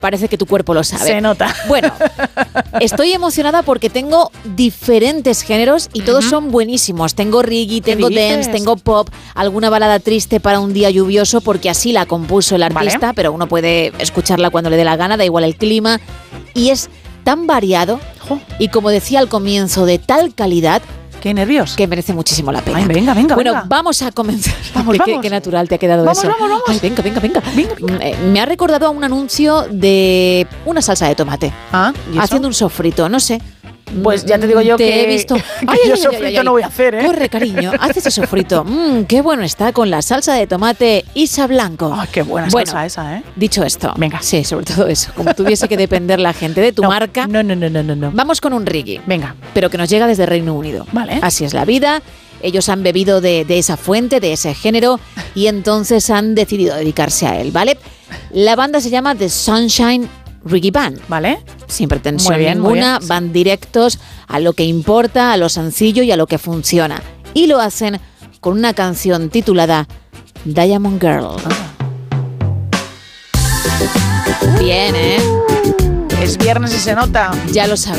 Parece que tu cuerpo lo sabe. Se nota. Bueno, estoy emocionada porque tengo diferentes géneros y todos son buenísimos. Tengo reggae, tengo dance, tengo pop, alguna balada triste para un día lluvioso, porque así la compuso el artista, pero uno puede escucharla cuando le dé la gana, da igual el clima. Y es tan variado y, como decía al comienzo, de tal calidad. ¡Qué nervios! Que merece muchísimo la pena. Ay, venga. Bueno, venga. vamos a comenzar. Vamos. Qué natural te ha quedado vamos, eso. Vamos. Ay, venga. Me ha recordado a un anuncio de una salsa de tomate. Haciendo un sofrito, no sé. Pues ya te digo yo que he visto. Yo sofrito no voy a hacer, ¿eh? Corre, cariño, haz ese sofrito. Qué bueno está con la salsa de tomate Isa Blanco. Ay, qué buena salsa esa, ¿eh? Dicho esto, venga. Sí, sobre todo eso. Como tuviese que depender la gente de tu marca. No. Vamos con un reggae. Venga. Pero que nos llega desde Reino Unido. Vale. Así es la vida. Ellos han bebido de esa fuente, de ese género, y entonces han decidido dedicarse a él, ¿vale? La banda se llama The Sunshine Reggae Band. Vale. Sin pretensión ninguna, van directos a lo que importa, a lo sencillo y a lo que funciona. Y lo hacen con una canción titulada Diamond Girl. Bien, ¿eh? Es viernes y se nota. Ya lo sabes.